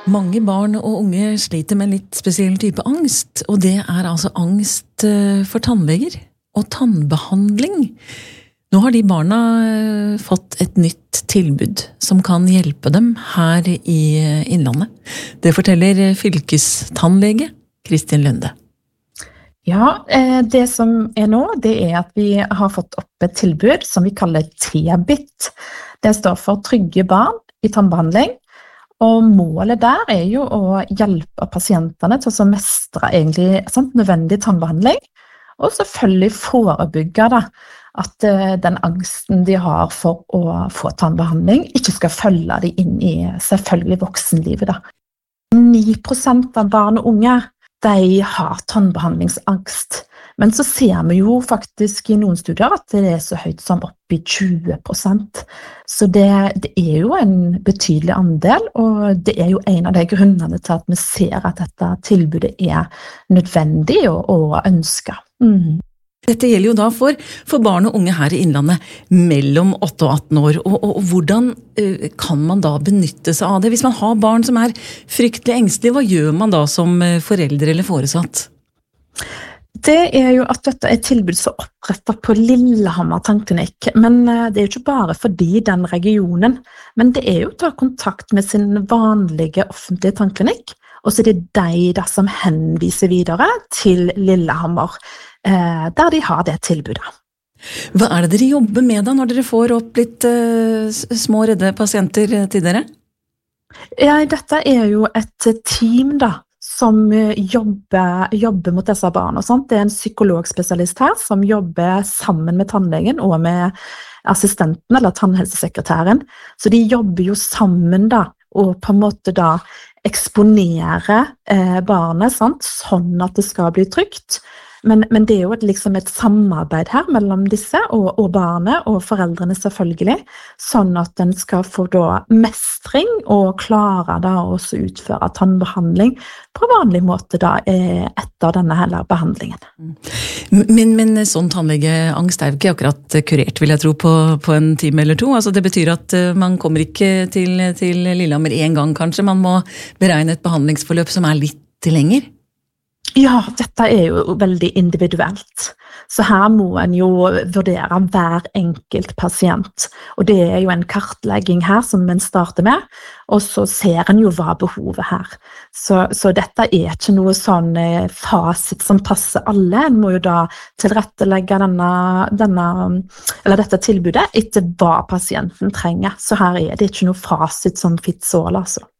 Mange barn og unge sliter med en litt spesiell type angst, og det er altså angst for tannleger og tannbehandling. Nå har de barna fått et nytt tilbud som kan hjelpe dem her i Innlandet. Det forteller fylkestannlege Kristin Lunde. Ja, det som nå, det at vi har fått opp et tilbud som vi kaller TBIT. Det står for Trygge barn i tannbehandling. Og målet der jo å hjelpe pasientene til å mestre egentlig nødvendig tannbehandling, og selvfølgelig forebygge at den angsten de har for å få tannbehandling ikke skal følge de inn i selvfølgelig voksenlivet. 9% av barn og unge de har tannbehandlingsangst, men så ser vi jo faktisk i noen studier at det så høyt som opp i 20%. Så det jo en betydelig andel, og det jo en av de grunnene til at vi ser at dette tilbudet nødvendig og ønsket. Dette gjelder jo da for barn og unge her i Innlandet mellom 8 og 18 år, og hvordan kan man da benytte seg av det? Hvis man har barn som fryktelig engstelige, hva gjør man da som forelder eller foresatt? Det jo at dette et tilbud som opprettet på Lillehammer tannklinikk, men det jo ikke bare fordi den regionen, men det jo å ta kontakt med sin vanlige offentlige tannklinikk, og så det de som henviser videre til Lillehammer, der de har det tilbudet. Hva det dere jobber med da, når dere får opp litt små redde pasienter til dere? Ja, dette jo et team da, som jobber mot disse barna. Det en psykologspesialist her som jobber sammen med tannlegen og med assistenten eller tannhelsesekretæren. Så de jobber jo sammen da, og på en måte da eksponere barnet, sånn at det skal bli trygt. Men det jo liksom et samarbeid her mellom disse og barnet og foreldrene selvfølgelig, sånn at den skal få da mestring og klare da også utføre tannbehandling på vanlig måte da etter denne hele behandlingen. Men sånn tannlegeangst jo ikke akkurat kurert, vil jeg tro, på en time eller to. Altså det betyr at man kommer ikke til Lillehammer en gang kanskje, man må beregne et behandlingsforløp som litt lenger. Ja, dette jo veldig individuelt. Så her må en jo vurdere hver enkelt pasient. Og det jo en kartlegging her som en starter med, og så ser en jo hva behovet her. Så dette ikke noe sånn fasit som passer alle. En må jo da tilrettelegge dette tilbudet etter hva pasienten trenger. Så her det ikke noe fasit som fits all, altså.